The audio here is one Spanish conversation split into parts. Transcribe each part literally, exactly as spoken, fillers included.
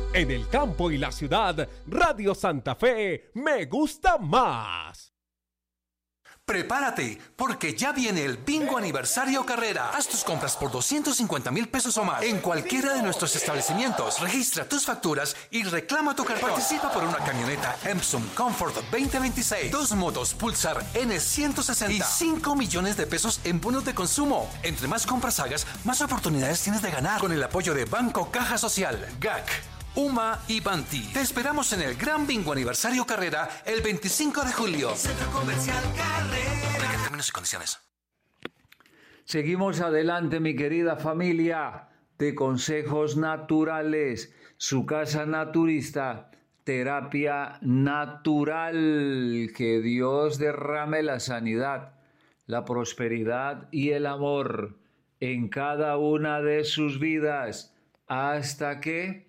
En el campo y la ciudad, Radio Santa Fe me gusta más. Prepárate, porque ya viene el Bingo Aniversario Carrera. Haz tus compras por doscientos cincuenta mil pesos o más en cualquiera de nuestros establecimientos. Registra tus facturas y reclama tu cartón. Participa por una camioneta Epson Comfort veinte veintiséis, dos motos Pulsar N ciento sesenta y cinco millones de pesos en bonos de consumo. Entre más compras hagas, más oportunidades tienes de ganar. Con el apoyo de Banco Caja Social, G A C, UMA y Banti. Te esperamos en el Gran Bingo Aniversario Carrera el veinticinco de julio. Centro Comercial Carrera. En términos y condiciones. Seguimos adelante, mi querida familia de Consejos Naturales, su casa naturista, terapia natural. Que Dios derrame la sanidad, la prosperidad y el amor en cada una de sus vidas hasta que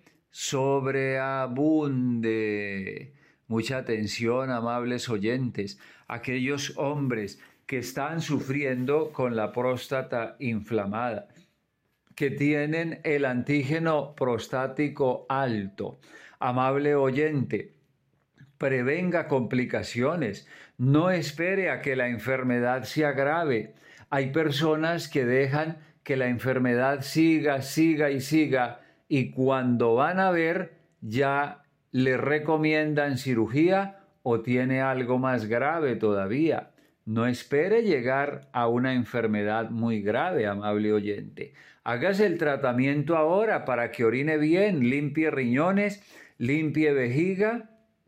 sobreabunde. Mucha atención, amables oyentes, aquellos hombres que están sufriendo con la próstata inflamada, que tienen el antígeno prostático alto. Amable oyente, prevenga complicaciones, no espere a que la enfermedad se agrave. Hay personas que dejan que la enfermedad siga, siga y siga, y cuando van a ver ya le recomiendan cirugía o tiene algo más grave todavía. No espere llegar a una enfermedad muy grave, amable oyente. Hágase el tratamiento ahora para que orine bien, limpie riñones, limpie vejiga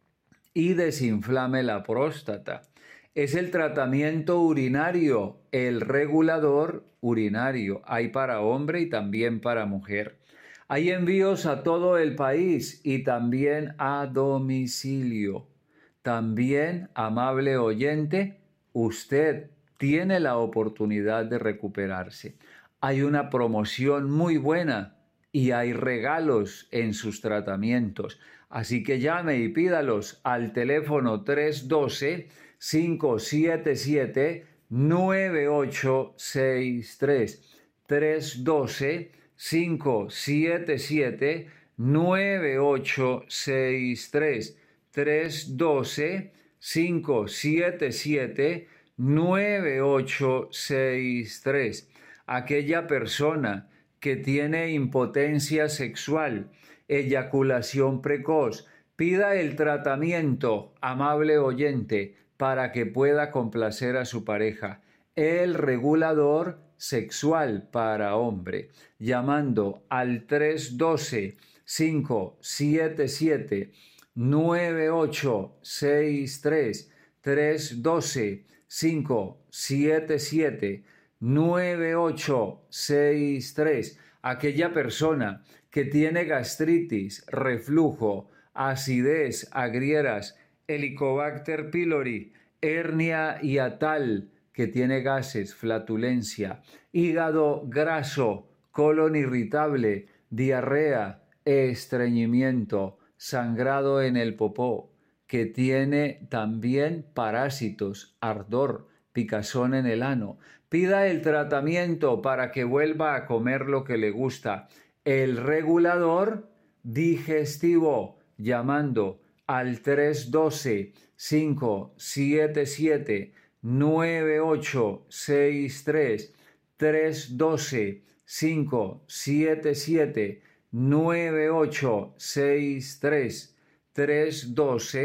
y desinflame la próstata. Es el tratamiento urinario, el regulador urinario. Hay para hombre y también para mujer. Hay envíos a todo el país y también a domicilio. También, amable oyente, usted tiene la oportunidad de recuperarse. Hay una promoción muy buena y hay regalos en sus tratamientos. Así que llame y pídalos al teléfono tres uno dos, cinco siete siete, nueve ocho seis tres. tres uno dos, cinco siete siete, nueve ocho seis tres. tres uno dos, cinco siete siete, nueve ocho seis tres. Aquella persona que tiene impotencia sexual, eyaculación precoz, pida el tratamiento, amable oyente, para que pueda complacer a su pareja. El regulador sexual para hombre, llamando al tres uno dos, cinco siete siete, nueve ocho seis tres, tres uno dos, cinco siete siete, nueve ocho seis tres. Aquella persona que tiene gastritis, reflujo, acidez, agrieras, Helicobacter pylori, hernia hiatal, que tiene gases, flatulencia, hígado graso, colon irritable, diarrea, estreñimiento, sangrado en el popó, que tiene también parásitos, ardor, picazón en el ano. Pida el tratamiento para que vuelva a comer lo que le gusta. El regulador digestivo, llamando al tres uno dos, cinco siete siete, nueve ocho seis tres, tres uno dos, cinco siete siete, nueve ocho seis tres, tres uno dos,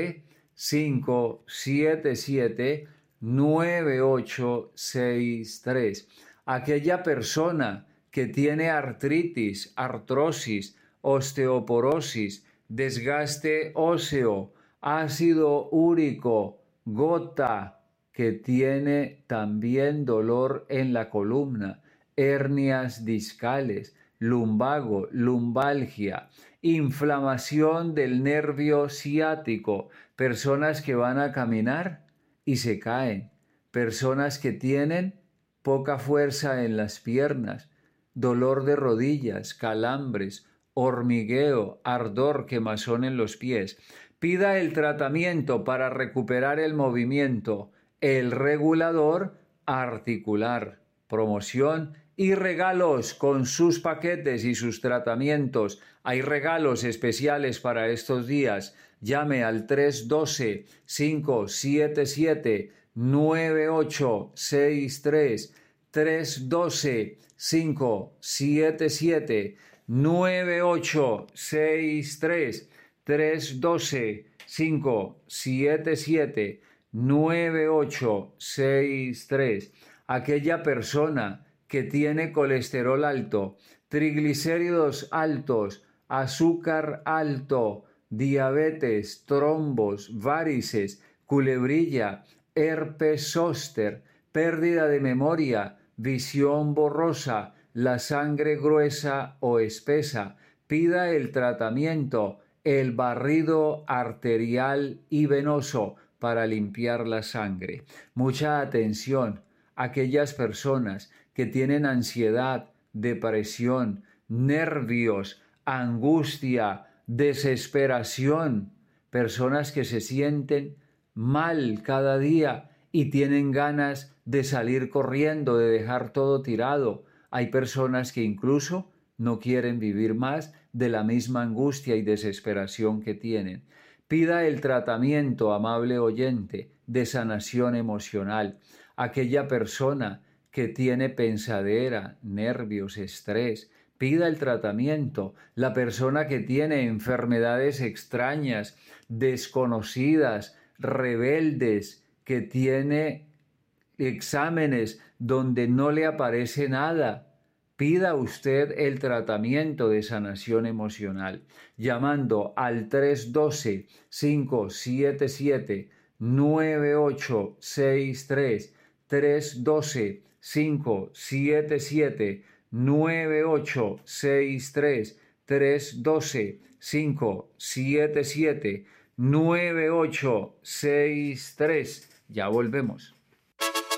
cinco siete siete, nueve ocho seis tres. Aquella persona que tiene artritis, artrosis, osteoporosis, desgaste óseo, ácido úrico, gota, que tiene también dolor en la columna, hernias discales, lumbago, lumbalgia, inflamación del nervio ciático, personas que van a caminar y se caen, personas que tienen poca fuerza en las piernas, dolor de rodillas, calambres, hormigueo, ardor, quemazón en los pies. Pida el tratamiento para recuperar el movimiento, el regulador articular, promoción y regalos con sus paquetes y sus tratamientos. Hay regalos especiales para estos días. Llame al tres uno dos, cinco siete siete, nueve ocho seis tres, tres uno dos, cinco siete siete, nueve ocho seis tres, tres uno dos, cinco siete siete, nueve ocho seis tres. Aquella persona que tiene colesterol alto, triglicéridos altos, azúcar alto, diabetes, trombos, varices, culebrilla, herpes zóster, pérdida de memoria, visión borrosa, la sangre gruesa o espesa, pida el tratamiento, el barrido arterial y venoso para limpiar la sangre. Mucha atención, aquellas personas que tienen ansiedad, depresión, nervios, angustia, desesperación, personas que se sienten mal cada día y tienen ganas de salir corriendo, de dejar todo tirado. Hay personas que incluso no quieren vivir más de la misma angustia y desesperación que tienen. Pida el tratamiento, amable oyente, de sanación emocional. Aquella persona que tiene pensadera, nervios, estrés, pida el tratamiento. La persona que tiene enfermedades extrañas, desconocidas, rebeldes, que tiene exámenes donde no le aparece nada, pida usted el tratamiento de sanación emocional llamando al tres uno dos, cinco siete siete, nueve ocho seis tres, tres uno dos, cinco siete siete, nueve ocho seis tres, tres uno dos, cinco siete siete, nueve ocho seis tres. Ya volvemos.